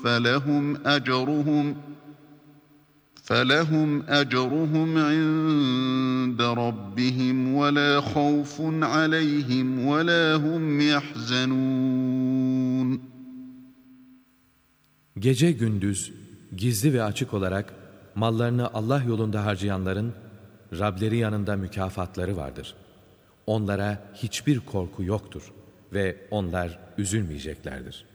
فَلَهُمْ أَجْرُهُمْ عِندَ رَبِّهِمْ وَلَا خَوْفٌ عَلَيْهِمْ وَلَا هُمْ يَحْزَنُونَ. Gece gündüz, gizli ve açık olarak mallarını Allah yolunda harcayanların Rableri yanında mükafatları vardır. Onlara hiçbir korku yoktur ve onlar üzülmeyeceklerdir.